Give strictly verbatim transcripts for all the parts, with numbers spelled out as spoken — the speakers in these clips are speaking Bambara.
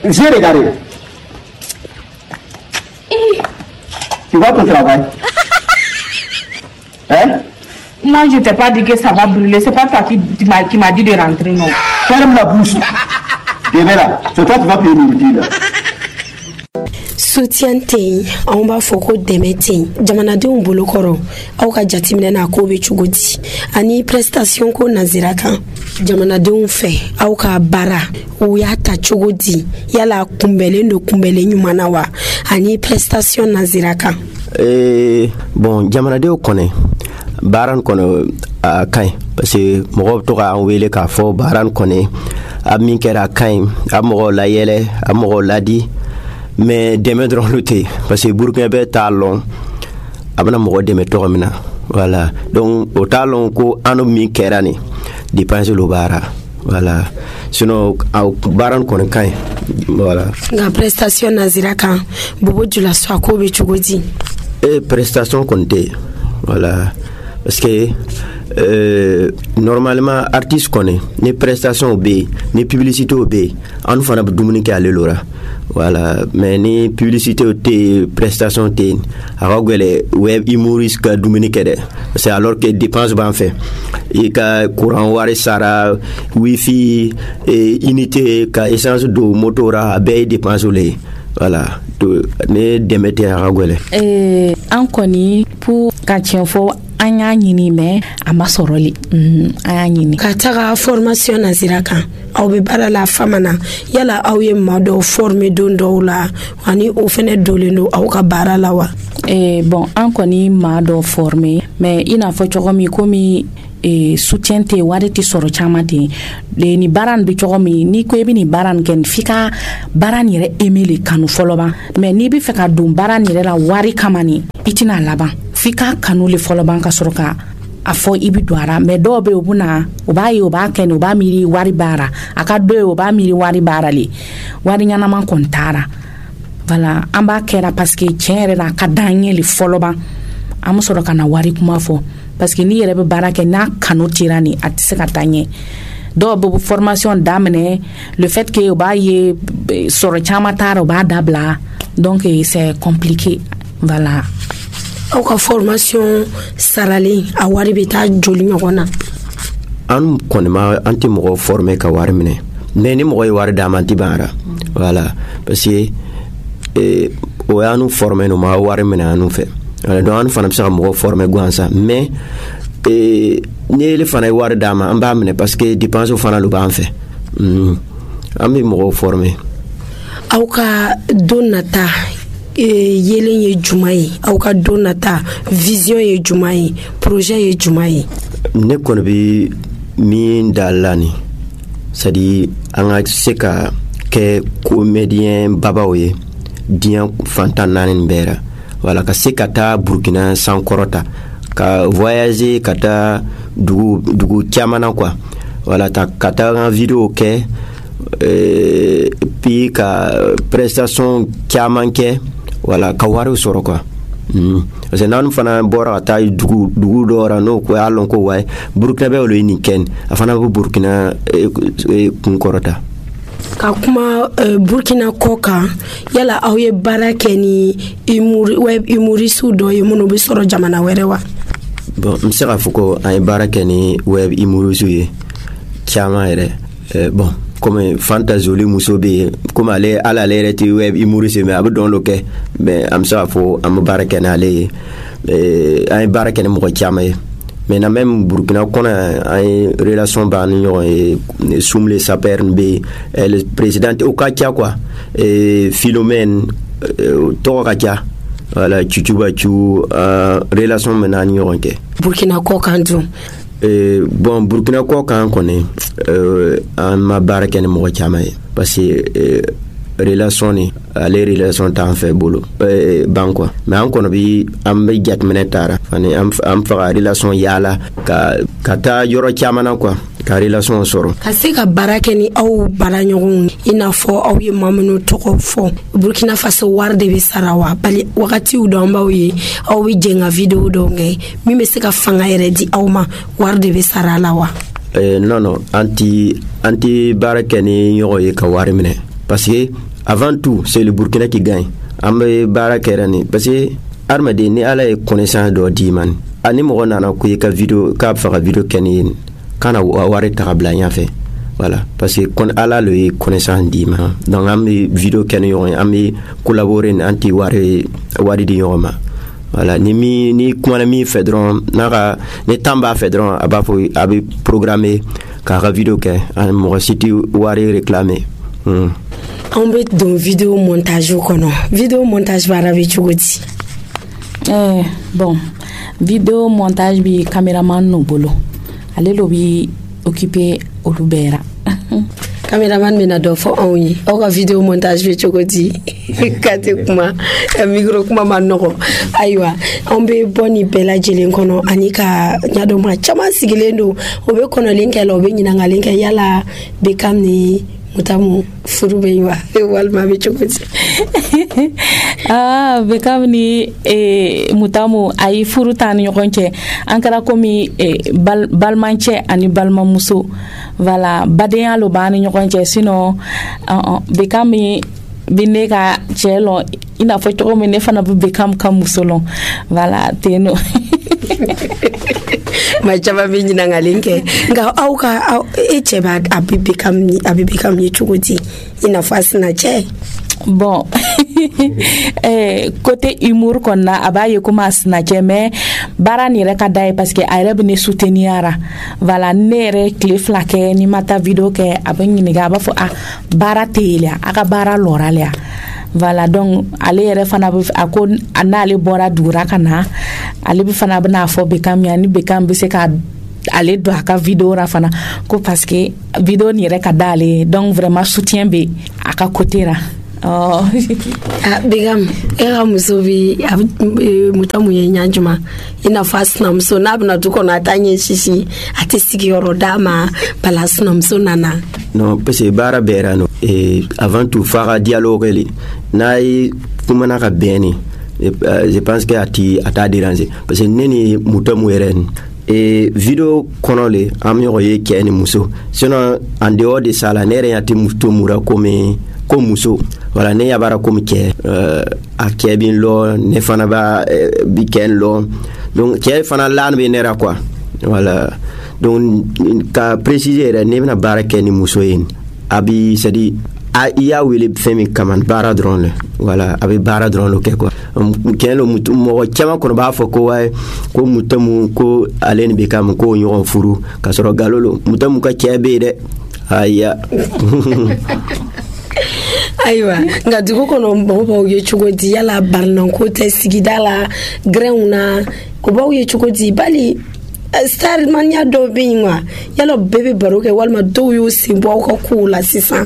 J'ai regardé. Tu vois ton travail? Hein? Moi, je t'ai pas dit que ça va brûler. C'est pas toi qui, qui m'a dit de rentrer, non. Ferme la bouche. Tu es là. C'est toi qui vas payer nourriture. Soutien te on b'a fɔ ko dɛmɛ te jamanadenw bolo kɔrɔ aw ka jateminɛ na ko bɛ cogo di ani prestation ko nazira kan jamanadenw fɛ aw ka baara o y'a ta cogo di yala kunbɛlen do kunbɛlen ɲuman na wa ani prestation nazira kan eh bon jamanadenw kɔnɛ baran kɔnɔ a kaɲ parce que mɔgɔw to ka an wele k'a fɔ baran kɔnɛ a min kɛra kaɲ a mɔgɔw layɛlɛ a mɔgɔw ladi mais dɛmɛ dɔrɔn lu tɛ parce que burukina bɛ t'a lɔn a bɛna mɔgɔ dɛmɛ tɔgɔ min na voilà donc o t'a lɔn ko an min kɛra nin dépense lo baara voilà sinon aw baara kɔni ka ɲi voilà nka prestation nazira kan bobo jula so a ko bɛ cogo di e prestation kɔni tɛ voilà parce que euh, normalement artiste kɔni ni prestation bɛ yen ni publicité bɛ yen an fana bɛ dumuni kɛ ale lora voilà mais ni publicité te prestation te aga gwele web humoriste ka dumuni kede c'est alors que dépense ban fait et ka courant wari sara wifi et unité ka essence do motora be dépense le voilà to ne demete aga gwele eh an koni pour ka tienfo anya nyini me amasoroli mm anya nyini ka taga formation nazira kan aw be bara la famana yala aw ye mado former don dola ani o fene dolendo aw ka bara la wa eh bon an koni mado former mais ina fo chogomi komi e soutien te wari ti soro chama te de ni baran bi chogomi ni ko ebi ni baran ken fika baran yere emile kanu foloba mais ni bi feka dum baran yere la wari kamani itina laban fika kanu le foloban ka soro ka afo ibi doara mais do be obuna oba yi oba ken oba miri wari bara aka do oba miri wari bara li wari nyana man kontara voilà amba kera parce que tiere la kadanye le foloban am soro kana wari kuma fo parce que ni yere be baraka na kanu tirani atise ka tanye do bo formation damene le fait que oba ye soro chama taro ba dabla donc c'est compliqué voilà aw ka formation sarali a wari be ta joli ɲɔgɔnna an kɔni ma an tɛ mɔgɔ former ka wari minɛ mais ni mɔgɔ ye wari d'a ma an tɛ ban voilà parce que eh, o y'anu former no ma wari minɛ anu fɛ voilà donc an fana bɛ se ka mɔgɔ former gansan mais eh, ni ele fana ye wari d'a ma an b'a minɛ parce que dépense fana lo b'an fɛ mm. an bɛ mɔgɔ former aw ka don nata yelen ye juma ye aw ka don nata vision ye juma ye projet ye juma ye ne kɔni bɛ min da la ni c'est à dire an ka se ka kɛ comédien babaw ye diɲɛ fantan naani nin bɛɛ la voilà ka se ka taa Burkina sankɔrɔta ka voyager ka taa dugu dugu caman na quoi voilà ta ka taa an vidéo kɛ euh, puis ka prestation caman kɛ voilà ka wari sɔrɔ quoi mm. parce que n'an fana bɔra ka taa dugu dugu dɔ la n'o ko y'a lɔn ko waye Burkina bɛ olu ye nin kɛ a fana bɛ Burkina e, e, kun kɔrɔta ka kuma uh, Burkina kɔ kan yala aw ye baara kɛ ni web humoriste dɔ ye minnu bɛ sɔrɔ jamana wɛrɛ wa bon n bɛ se k'a fɔ ko an ye baara kɛ ni web humoriste ye caman yɛrɛ euh, bon comme fantasoli muso be comme ale ala ale yɛrɛ ti web humoriste mais a bɛ dɔn lo kɛ mais an bɛ se k'a fɔ an bɛ baara kɛ ni ale ye an ye baara kɛ ni mɔgɔ caman ye mais na même Burkina kɔnɔ an ye relation b'an ni ɲɔgɔn ye Sumle Saper be le président o ka ca quoi Philomène tɔgɔ ka ca voilà Chuchuba Chu relation bɛ n'an ni ɲɔgɔn kɛ Burkina kɔ kan dun Euh, bon Burkina kɔ kan kɔni euh, an ma baara kɛ ni mɔgɔ caman ye parce que euh, relation ni ale relation t'an fɛ bolo euh, ban quoi mais an kɔni bi an bɛ jateminɛ taara fani an an faga relation yaala ka ka taa yɔrɔ caman na quoi ka relation sɔrɔ ka se ka baara kɛ ni aw baara ɲɔgɔnw i n'a fɔ aw ye maa minnu tɔgɔ fɔ Burkina Faso wari de bɛ sara wa bali wagatiw dɔn b'aw ye aw bɛ jɛ ka vidéo dɔw kɛ min bɛ se ka fanga yɛrɛ di aw ma wari de bɛ sara la wa euh, non non an ti an ti baara kɛ ni ɲɔgɔn ye ka wari minɛ parce que avant tout c'est le Burkina qui gagne ambe bara kerani parce que armade ni ala e connaissance do diman ani mo nana ko ka vidéo ka fa vidéo keni kana ware tabla nya fait voilà parce que kon ala le connaissance diman donc am vidéo keni yo am collaborer anti ware wari di yoma voilà ni mi ni kuma mi fedron naka ni tamba fedron aba fo abi programmer ka vidéo ke an mo siti wari réclamer hmm. On bet don vidéo montage kono vidéo montage bara be chugoti eh bon vidéo montage bi cameraman no bolo ale lo bi occupé olubera cameraman mena do fo onyi o ka vidéo montage be chugoti kate kuma micro kuma manoko aywa on be boni bela jelen kono anika nyado ma chama sigilendo obe kono linke lo be nyina ngalinke yala be kamni mutamu furube wa walma be chokoti ah be kamni e mutamu ay furutan yokonche ankara komi e bal balmanche ani balma muso voilà baden lo bani yokonche sino uh, be kamni bineka chelo ina fo to me ne fana be kam kam musolon voilà teno ma chaba binyi na ngalinke nga auka eche ba abibi kam ni abibi kam ni chugoti ina fasi na che bon eh côté humour qu'on a abaye kuma snatcher mais bara ni reka dai parce que ay rebe ne souteniara voilà nere cliff la ke ni mata video ke abani ni ga ba fo a bara telia aka bara loralia voilà donc ale yere fana ako anale bora dura kana ale bi fana bana fo be kam yani be kam be se ka ale do aka video ra fana ko parce que video ni reka dale donc vraiment soutien be aka côté ra oh ah bigam era musobi mutamu yenyanjuma ina fast na mso na bna tuko na tanye shishi atisiki yorodama balas na mso nana non parce que bara berano et avant tout faire dialogue li nay kumana ka beni je pense que ati ata déranger parce que neni mutamu yeren et vidéo konole am yoye keni muso sinon en dehors de ça la nere ati mutumura comme comme muso voilà ne yabara comme ke euh a kebin lo ne fana ba bi ken lo donc ke fana lan be nera quoi voilà donc ka préciser ne na bara ken muso yin abi c'est dit a iya wele femi kaman bara drone voilà abi bara drone lo ke quoi ken lo mutu mo chama ko ba fo ko way ko mutamu ko alen be kam ko nyon furu ka soro galolo mutamu ka kebe de aya aywa nga dugo kono mbo ye chugodi yala barnan ko te sigidala greuna ko bawo ye chugodi bali star mania do binwa yalo bebe baroke walma do yo simbo ko kula sisa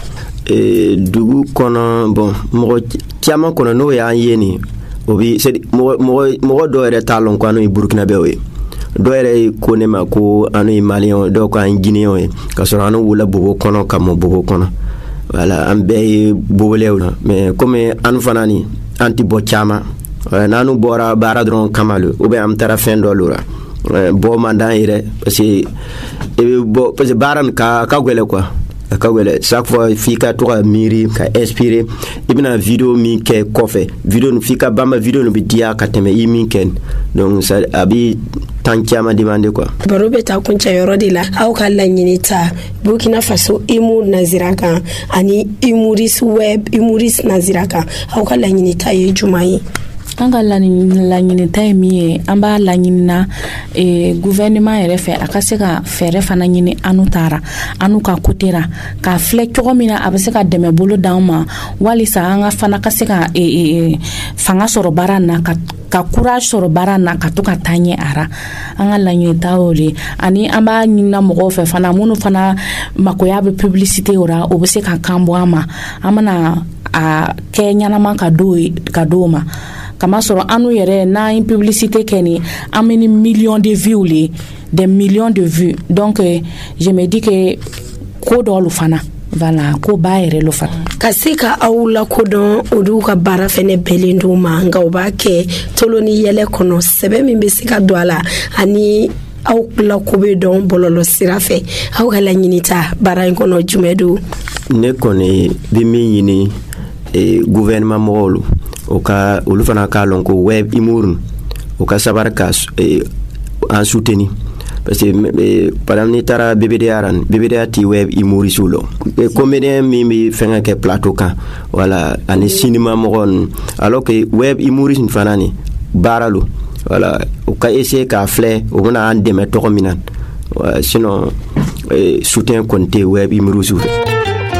e dugu kono bon mo tiama kono no ya yeni obi c'est mo mo mo do ere talon ko anu Burkina Faso do ere ko ne ma ko anu Malion do ko an Guinéen ka so anu wala bobo kono kam bobo kono voilà am be bobolewna mais comme an fanani anti bo chama nanu bora bara dron kamalu ou bien am tara fin do lura bo mandan ire parce que bo parce que baran ka ka gwele quoi ka gwele chaque fois fika to miri ka inspirer ibina vidéo mi ke kofe vidéo fika bamba vidéo no bidia ka teme yimi ken donc ça abi tankiama demande quoi barobe ta kuncha yorodi la au kala nyinita Burkina Faso imu naziraka ani imuris web imuris naziraka au kala nyinita ye jumai anga la nyini tay mi amba la nyina e gouvernement ere fe akase ka fere fana nyini anutara anuka kotera ka flek to mina abase ka deme bolo dawma wali sa anga fana kase ka e, e fanga soro barana ka ka courage soro barana ka to ka tanye ara anga la nyini tawoli ani amba nyina mo fe fana munu fana makoya be publicité ora obese ka kambo ama amana a Kenya na maka do ka doma kama soro anu yere na une publicité keni ameni millions de vues li des millions de vues donc euh, je me dis que ko do lu fana voilà ko bayere lu fana kasika awula ko don oduka bara fene belindu manga obake toloni yele kono sebe mi besika doala ani aw la ko be don bololo sirafe aw kala nyinita bara kono jumedu ne kɔni bɛ min ɲini gouvernement mɔgɔw o ka olu fana k'a lɔn ko web humour o ka sabari ka an soutenir parce que par exemple ni taara B B D A ran B B D A ti web humoriste lo comédien min bi fɛngɛ kɛ plateau kan voilà ani cinéma mɔgɔ alors que web humoriste fana ni baara lo voilà o ka essayer k'a filɛ o bɛna an dɛmɛ tɔgɔ min na sinon soutien kɔni tɛ web humoriste